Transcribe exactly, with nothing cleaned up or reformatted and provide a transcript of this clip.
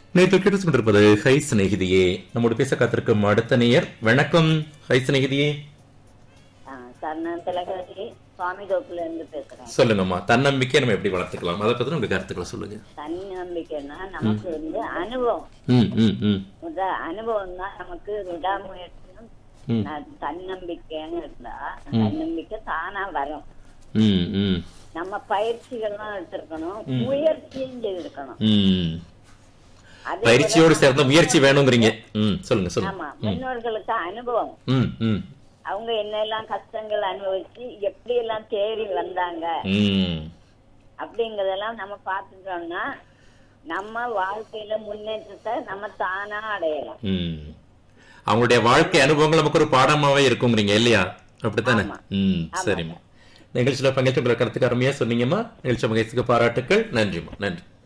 நேற்று கேட்டு கொண்டிருப்பது ஹை சிநேகிதியே. நம்மோடு பேச காத்திருக்கும் அடுத்த நேயர். வணக்கம் ஹை சிநேகிதியே. திலகவதி சுவாமி தோப்புல இருந்து பேசுறேன். சொல்லுங்கம்மா, தன்னம்பிக்கை நம்ம எப்படி வளர்த்துக்கலாம், அதை பத்தி உங்க கருத்துக்களை சொல்லுங்க. தன்னம்பிக்கைன்னா நமக்கு வந்து அனுபவம். ம், ம், ம். முத- அனுபவம் தான் நமக்கு விடாமுயற்சியும் ம். ந- தன்னம்பிக்கைன்னு இருந்தா தன்னம்பிக்கை தானா வரும். ம், ம், நம்ம பயிற்சிகள்லாம் எடுத்திருக்கணும், முயற்சியும் செய்திருக்கணும். ம். அதே பயிற்சியோடு போல சேர்ந்த முயற்சி வேணுங்கிறீங்க. ம், சொல்லுங்க சொல்லுங்க. ஆமா, முன்னோர்களுக்கு அனுபவம். ம், ம், அவங்க என்னெல்லாம் கஷ்டங்கள் அனுபவிச்சு எப்படி எல்லாம் தேறி வந்தாங்க ம். அப்படிங்கறதெல்லாம் நம்ம பார்த்துட்டோம்னா நம்ம வாழ்க்கையில முன்னேற்றத்தை நம்ம தானா அடையலாம். ம். அவங்களுடைய வாழ்க்கை அனுபவங்கள் நமக்கு ஒரு பாடமாவே இருக்குங்கிறீங்க இல்லையா? அப்படித்தானே? ஆமா. ம், சரிம்மா. நிகழ்ச்சியில பங்கேற்ற கருத்துக்கு அருமையா சொன்னீங்கம்மா. நிகழ்ச்சி மகிழ்ச்சிக்கு பாராட்டுக்கள். நன்றிம்மா, நன்றி.